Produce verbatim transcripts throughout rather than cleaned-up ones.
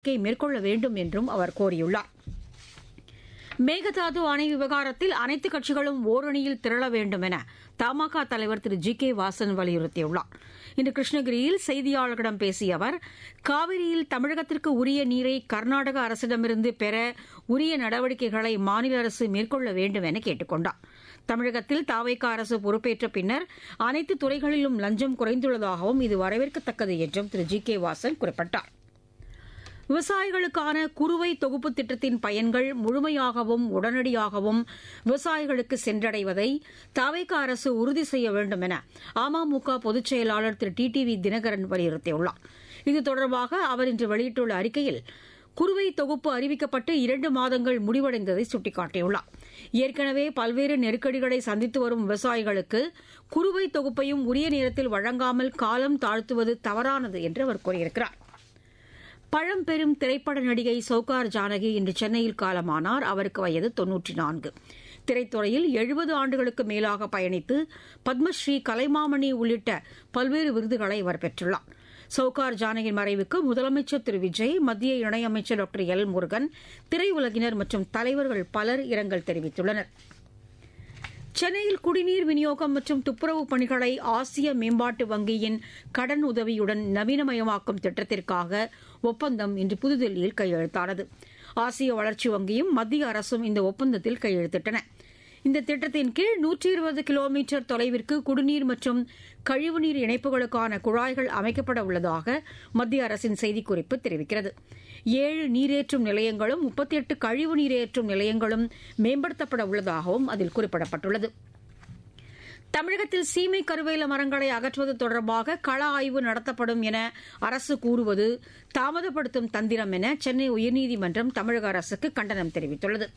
நடவடிக்கை மேற்கொள்ள வேண்டும் என்றும் அவர் கோரியுள்ளார். மேகதாது அணை விவகாரத்தில் அனைத்து கட்சிகளும் ஓரணியில் திரள வேண்டும் என தமாக தலைவர் திரு ஜி கே வாசன் வலியுறுத்தியுள்ளார். இன்று கிருஷ்ணகிரியில் செய்தியாளர்களிடம் பேசிய அவர், காவிரியில் தமிழகத்திற்கு உரிய நீரை கர்நாடக அரசிடமிருந்து பெற உரிய நடவடிக்கைகளை மாநில அரசு மேற்கொள்ள வேண்டும் என கேட்டுக் கொண்டார். தமிழகத்தில் தாவேக அரசு பொறுப்பேற்ற பின்னர் அனைத்து துறைகளிலும் லஞ்சம் குறைந்துள்ளதாகவும் இது வரவேற்கத்தக்கது என்றும் திரு ஜி கே வாசன் குறிப்பிட்டார். விவசாயிகளுக்கான குறுவை தொகுப்பு திட்டத்தின் பயன்கள் முழுமையாகவும் உடனடியாகவும் விவசாயிகளுக்கு சென்றடைவதை தாவேக அரசு உறுதி செய்ய வேண்டும் என அமமுக பொதுச் செயலாளர் திரு டி டி வி தினகரன் வலியுறுத்தியுள்ளார். இது தொடர்பாக அவர் இன்று வெளியிட்டுள்ள அறிக்கையில், குறுவை தொகுப்பு அறிவிக்கப்பட்டு இரண்டு மாதங்கள் முடிவடைந்ததை சுட்டிக்காட்டியுள்ளார். ஏற்கனவே பல்வேறு நெருக்கடிகளை சந்தித்து வரும் விவசாயிகளுக்கு குறுவை தொகுப்பையும் உரிய நேரத்தில் வழங்காமல் காலம் தாழ்த்துவது தவறானது என்று அவர் கூறியிருக்கிறார். பழம்பெரும் திரைப்பட நடிகை சௌகார் ஜானகி இன்று சென்னையில் காலமானார். அவருக்கு வயது தொன்னூற்றி நான்கு. திரைத்துறையில் எழுபது ஆண்டுகளுக்கு மேலாக பயணித்து பத்மஸ்ரீ, கலைமாமணி உள்ளிட்ட பல்வேறு விருதுகளை அவர் பெற்றுள்ளார். சௌகார் ஜானகியின் மறைவுக்கு முதலமைச்சர் திரு விஜய், மத்திய இணையமைச்சர் டாக்டர் எல் முருகன், திரையுலகினர் மற்றும் தலைவர்கள் பலர் இரங்கல் தெரிவித்துள்ளனர். சென்னையில் குடிநீர் விநியோகம் மற்றும் துப்புரவு பணிகளை ஆசிய மேம்பாட்டு வங்கியின் கடன் உதவியுடன் நவீனமயமாக்கும் திட்டத்திற்காக ஒப்பந்தம் இன்று புதுதில்லியில் கையெழுத்தானது. ஆசிய வளர்ச்சி வங்கியும் மத்திய அரசும் இந்த ஒப்பந்தத்தில் கையெழுத்திட்டன. இந்த திட்டத்தின் கீழ் நூற்றி இருபது கிலோமீட்டர் தொலைவிற்கு குடிநீர் மற்றும் கழிவுநீர் இணைப்புகளுக்கான குழாய்கள் அமைக்கப்பட உள்ளதாக மத்திய அரசின் செய்திக்குறிப்பு தெரிவிக்கிறது. ஏழு நீரேற்றும் நிலையங்களும் முப்பத்தி எட்டு கழிவு நீரேற்றும் நிலையங்களும் மேம்படுத்தப்பட உள்ளதாகவும் அதில் குறிப்பிடப்பட்டுள்ளது. தமிழகத்தில் சீமை கருவேல மரங்களை அகற்றுவது தொடர்பாக கள ஆய்வு நடத்தப்படும் என அரசு கூறுவது தாமதப்படுத்தும் தந்திரம் என சென்னை உயர்நீதிமன்றம் தமிழக அரசுக்கு கண்டனம் தெரிவித்துள்ளது.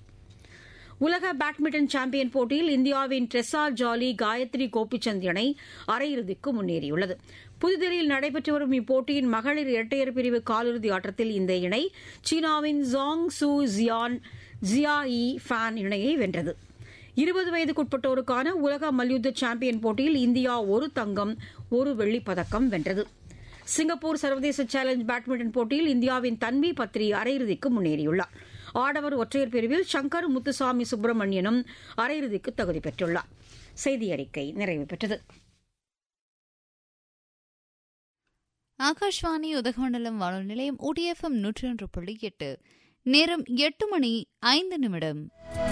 உலக பேட்மிண்டன் சாம்பியன் போட்டியில் இந்தியாவின் ட்ரெஸா ஜாலி, காயத்ரி கோபிச்சந்த் இணை அரையிறுதிக்கு முன்னேறியுள்ளது. புதுதில்லியில் நடைபெற்று வரும் இப்போட்டியின் மகளிர் இரட்டையர் பிரிவு காலிறுதி ஆட்டத்தில் இந்த இணை சீனாவின் ஜாங் சூ ஜியான் ஜியா யி ஃபேன் இணையை வென்றது. இருபது வயதுக்குட்பட்டோருக்கான உலக மல்யுத்த சாம்பியன் போட்டியில் இந்தியா ஒரு தங்கம், ஒரு வெள்ளிப் பதக்கம் வென்றது. சிங்கப்பூர் சர்வதேச சேலஞ்ச் பேட்மிண்டன் போட்டியில் இந்தியாவின் தன்வி பத்ரி அரையிறுதிக்கு முன்னேறியுள்ளார். ஆடவர் ஒற்றையர் பிரிவில் சங்கர் முத்துசாமி சுப்பிரமணியனும் அரையிறுதிக்கு தகுதி பெற்றுள்ளார். செய்தி அறிக்கை நிறைவு பெற்றது. ஆகாஷ்வாணி உதகமண்டலம் வானொலி நிலையம் ஊட்டி எஃப் எம் நூற்றி ஒன்று புள்ளி எட்டு. நேரம் எட்டு மணி ஐந்து நிமிடம்.